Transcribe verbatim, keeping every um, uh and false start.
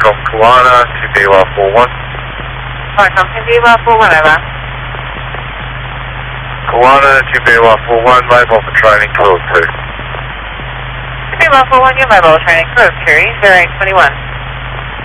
Falcom Kuala to B Y four one. Falcom to B Y four one, over. Kuala to B Y four one, mobile for training twelve two. B Y four one, your mobile training, twelve two, zero eight two one.